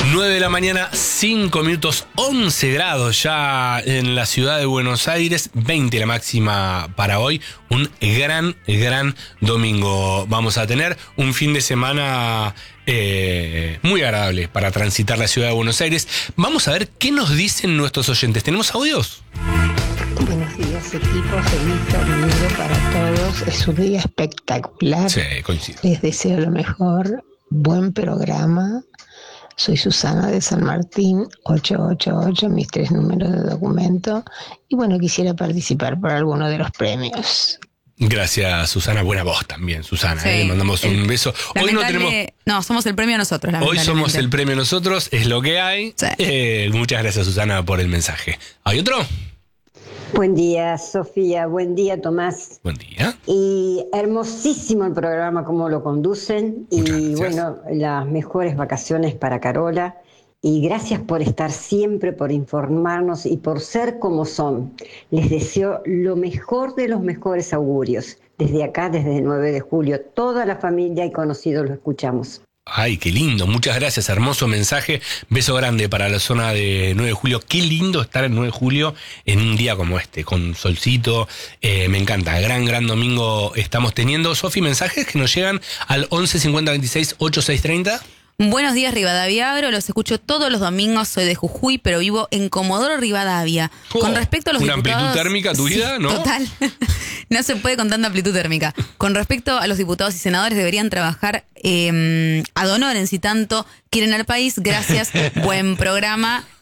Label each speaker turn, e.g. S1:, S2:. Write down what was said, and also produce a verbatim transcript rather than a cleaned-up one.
S1: nueve de la mañana, cinco minutos, once grados ya en la ciudad de Buenos Aires, veinte la máxima para hoy. Un gran, gran domingo vamos a tener. Un fin de semana eh, muy agradable para transitar la ciudad de Buenos Aires. Vamos a ver qué nos dicen nuestros oyentes. ¿Tenemos audios?
S2: Buenos días, equipo. Feliz domingo para todos. Es un día espectacular.
S1: Sí, coincido.
S2: Les deseo lo mejor. Buen programa. Soy Susana de San Martín, ocho ocho ocho, mis tres números de documento. Y bueno, quisiera participar por alguno de los premios.
S1: Gracias, Susana. Buena voz también, Susana.
S3: Sí.
S1: ¿eh? Le mandamos
S3: el,
S1: un beso. Hoy no tenemos.
S3: No, somos el premio nosotros.
S1: Hoy somos el premio nosotros, es lo que hay.
S3: Sí.
S1: Eh, muchas gracias, Susana, por el mensaje. ¿Hay otro?
S4: Buen día, Sofía. Buen día, Tomás.
S1: Buen día.
S4: Y hermosísimo el programa, cómo lo conducen.
S1: Muchas
S4: Y
S1: gracias.
S4: bueno, las mejores vacaciones para Carola. Y gracias por estar siempre, por informarnos y por ser como son. Les deseo lo mejor de los mejores augurios. Desde acá, desde el nueve de julio, toda la familia y conocidos lo escuchamos.
S1: Ay, qué lindo. Muchas gracias. Hermoso mensaje. Beso grande para la zona de nueve de julio. Qué lindo estar en nueve de julio en un día como este, con solcito. Eh, me encanta. Gran, gran domingo estamos teniendo. Sofi, mensajes que nos llegan al once cincuenta veintiséis ochenta y seis treinta.
S3: Buenos días, Rivadavia Agro. Los escucho todos los domingos. Soy de Jujuy, pero vivo en Comodoro Rivadavia.
S1: Oh,
S3: con respecto a los
S1: una
S3: diputados...
S1: amplitud térmica tu vida,
S3: sí,
S1: ¿no?
S3: Total. No se puede con tanta amplitud térmica. Con respecto a los diputados y senadores, deberían trabajar eh, ad honorem si tanto quieren al país. Gracias. Buen programa.